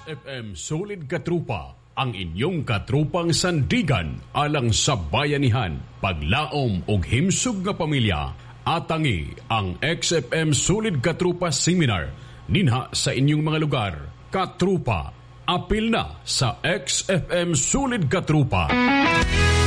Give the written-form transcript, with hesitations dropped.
XFM Solid Katrupa, ang inyong katrupang sandigan alang sa bayanihan, paglaom ug himsog nga pamilya. Atangi ang XFM Solid Katrupa Seminar ninha sa inyong mga lugar. Katrupa, apil na sa XFM Solid Katrupa.